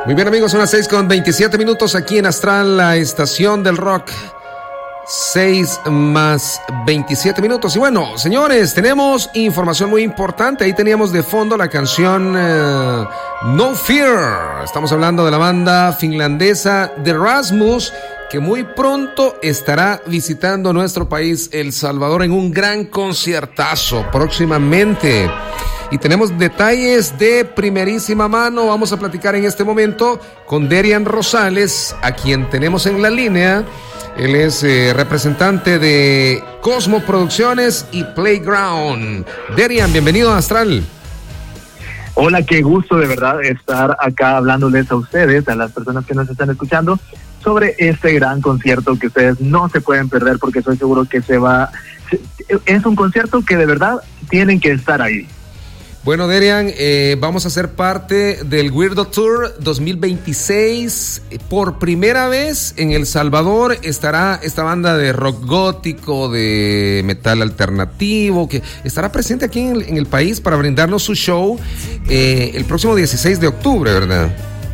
Muy bien, amigos, son las 6:27 aquí en Astral, la estación del rock. 6:27. Y bueno, señores, tenemos información muy importante. Ahí teníamos de fondo la canción No Fear. Estamos hablando de la banda finlandesa The Rasmus, que muy pronto estará visitando nuestro país, El Salvador, en un gran conciertazo próximamente. Y tenemos detalles de primerísima mano. Vamos a platicar en este momento con Derian Rosales, a quien tenemos en la línea. Él es representante de Cosmo Producciones y Playground. Derian, bienvenido a Astral. Hola, qué gusto de verdad estar acá hablándoles a ustedes, a las personas que nos están escuchando, sobre este gran concierto que ustedes no se pueden perder, porque estoy seguro que es un concierto que de verdad tienen que estar ahí. Bueno, Derian, vamos a ser parte del Weirdo Tour 2026. Por primera vez en El Salvador estará esta banda de rock gótico, de metal alternativo, que estará presente aquí en el país para brindarnos su show el próximo 16 de octubre, ¿verdad?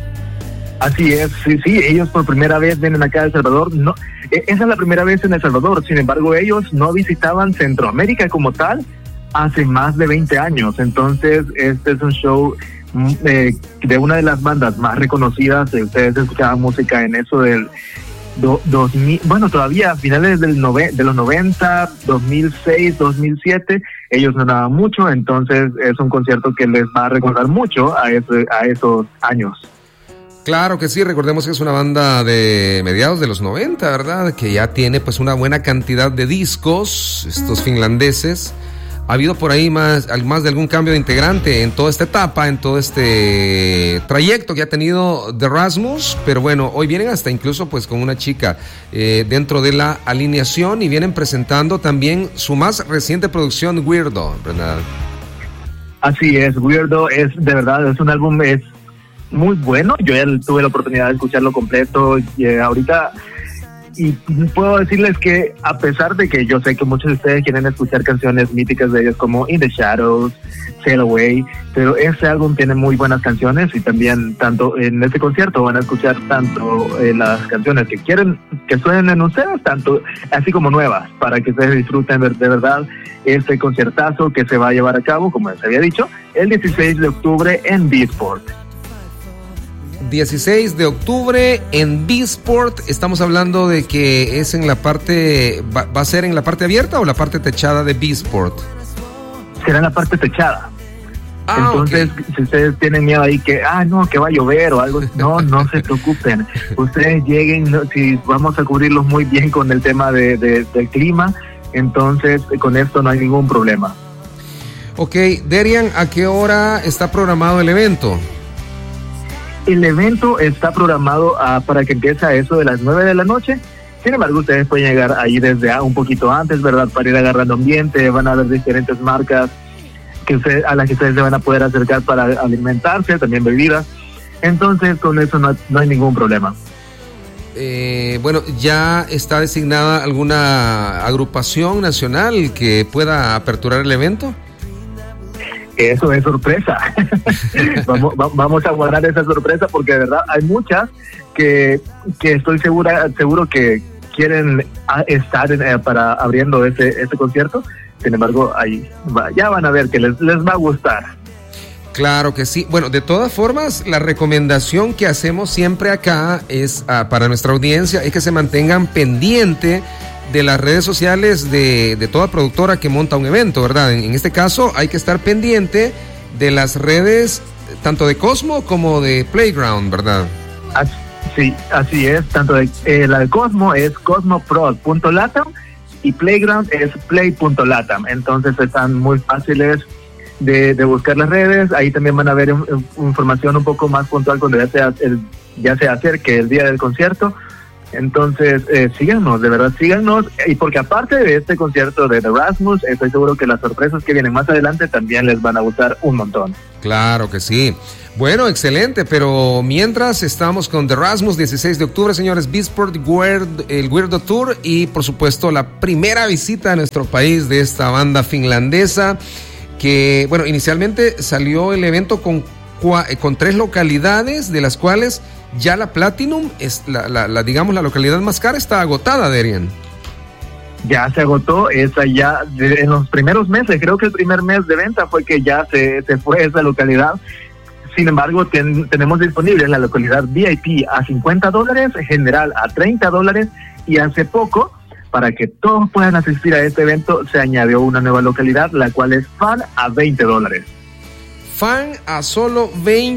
Así es, sí, ellos por primera vez vienen acá a El Salvador. No, esa es la primera vez en El Salvador, sin embargo ellos no visitaban Centroamérica como tal hace más de 20 años, entonces este es un show de una de las bandas más reconocidas. Ustedes escuchaban música en eso del 2000, bueno, todavía a finales de los 90, 2006, 2007, ellos no daban mucho, entonces es un concierto que les va a recordar mucho a esos años. Claro que sí, recordemos que es una banda de mediados de los 90, ¿verdad? Que ya tiene pues una buena cantidad de discos, estos finlandeses. Ha habido por ahí más de algún cambio de integrante en toda esta etapa, en todo este trayecto que ha tenido The Rasmus, pero bueno, hoy vienen hasta incluso pues con una chica dentro de la alineación y vienen presentando también su más reciente producción, Weirdo, ¿verdad? Así es, Weirdo es de verdad, es un álbum es muy bueno. Yo ya tuve la oportunidad de escucharlo completo ahorita. Y puedo decirles que a pesar de que yo sé que muchos de ustedes quieren escuchar canciones míticas de ellos como In the Shadows, Sail Away, pero este álbum tiene muy buenas canciones y también tanto en este concierto van a escuchar tanto las canciones que quieren que suenen en ustedes, tanto así como nuevas, para que ustedes disfruten de verdad este conciertazo que se va a llevar a cabo, como les había dicho, el 16 de octubre en B-Sport. 16 de octubre en B-Sport. Estamos hablando de que es en la parte, ¿va a ser en la parte abierta o la parte techada de B-Sport? Será en la parte techada. Entonces, okay. Si ustedes tienen miedo ahí que que va a llover o algo, no se preocupen. Ustedes lleguen, si vamos a cubrirlos muy bien con el tema del clima, entonces con esto no hay ningún problema. Ok, Derian, ¿a qué hora está programado el evento? El evento está programado para que empiece a eso de las 9 de la noche. Sin embargo, ustedes pueden llegar ahí desde un poquito antes, ¿verdad? Para ir agarrando ambiente. Van a haber diferentes marcas a las que ustedes se van a poder acercar para alimentarse, también bebidas. Entonces, con eso no hay ningún problema. Bueno, ¿ya está designada alguna agrupación nacional que pueda aperturar el evento? Eso es sorpresa. vamos a guardar esa sorpresa porque de verdad hay muchas que estoy seguro que quieren estar para abriendo ese concierto. Sin embargo, ya van a ver que les va a gustar. Claro que sí. Bueno, de todas formas, la recomendación que hacemos siempre acá es para nuestra audiencia es que se mantengan pendiente de las redes sociales de toda productora que monta un evento, ¿verdad? En este caso hay que estar pendiente de las redes tanto de Cosmo como de Playground, ¿verdad? Sí, así es. Tanto la de Cosmo es cosmoprod.latam y Playground es play.latam. Entonces están muy fáciles de buscar las redes. Ahí también van a ver información un poco más puntual cuando ya se acerque el día del concierto. Entonces, síganos, de verdad, síganos. Y porque aparte de este concierto de The Rasmus, estoy seguro que las sorpresas que vienen más adelante también les van a gustar un montón. Claro que sí. Bueno, excelente, pero mientras estamos con The Rasmus, 16 de octubre, señores, B-Sport, el Weirdo Tour y, por supuesto, la primera visita a nuestro país de esta banda finlandesa que, bueno, inicialmente salió el evento con con 3 localidades, de las cuales ya la Platinum, es digamos, la localidad más cara está agotada, Derian. Ya se agotó, esa ya en los primeros meses, creo que el primer mes de venta fue que ya se fue esa localidad. Sin embargo, tenemos disponible en la localidad VIP a $50, general a $30, y hace poco, para que todos puedan asistir a este evento, se añadió una nueva localidad, la cual es Fan a $20. Fan a solo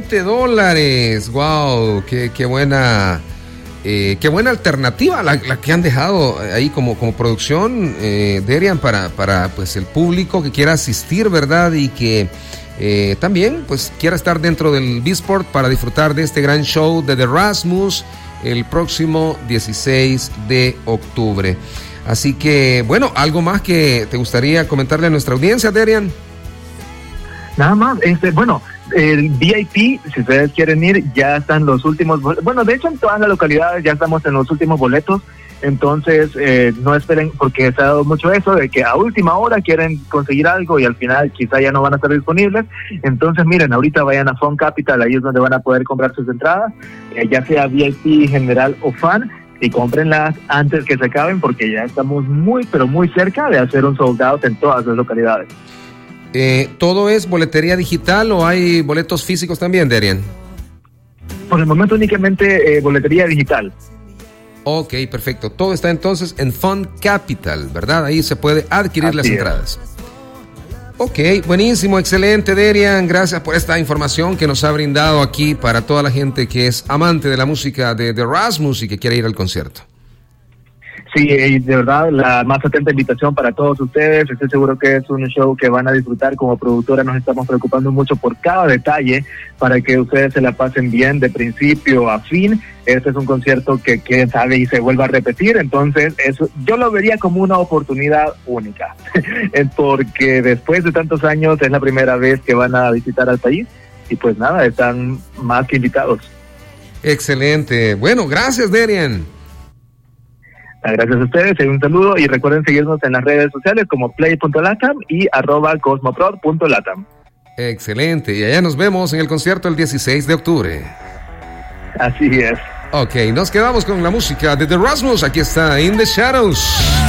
$20. ¡Wow! ¡Qué buena! Qué buena alternativa la que han dejado ahí como producción, Derian, para pues el público que quiera asistir, ¿verdad? Y que también pues quiera estar dentro del B-Sport para disfrutar de este gran show de The Rasmus el próximo 16 de octubre. Así que, bueno, ¿algo más que te gustaría comentarle a nuestra audiencia, Derian? Nada más, bueno, el VIP, si ustedes quieren ir, ya están los últimos, bueno, de hecho en todas las localidades ya estamos en los últimos boletos, entonces no esperen, porque se ha dado mucho eso de que a última hora quieren conseguir algo y al final quizá ya no van a estar disponibles. Entonces miren, ahorita vayan a Fun Capital, ahí es donde van a poder comprar sus entradas, ya sea VIP, general o fan, y cómprenlas antes que se acaben, porque ya estamos muy, pero muy cerca de hacer un sold out en todas las localidades. ¿Todo es boletería digital o hay boletos físicos también, Derian? Por el momento únicamente boletería digital. Ok, perfecto. Todo está entonces en Fun Capital, ¿verdad? Ahí se puede adquirir Así las es. entradas. Ok, buenísimo, excelente, Derian. Gracias por esta información que nos ha brindado aquí para toda la gente que es amante de la música de The Rasmus y que quiere ir al concierto. Sí, de verdad, la más atenta invitación para todos ustedes. Estoy seguro que es un show que van a disfrutar. Como productora nos estamos preocupando mucho por cada detalle para que ustedes se la pasen bien de principio a fin. Este es un concierto que quién sabe y se vuelva a repetir, entonces eso yo lo vería como una oportunidad única, porque después de tantos años es la primera vez que van a visitar al país y pues nada, están más que invitados. Excelente. Bueno, gracias, Derian. Gracias a ustedes, un saludo y recuerden seguirnos en las redes sociales como play.latam y @cosmoprod.latam. Excelente, y allá nos vemos en el concierto el 16 de octubre. Así es. Ok, nos quedamos con la música de The Rasmus. Aquí está In the Shadows.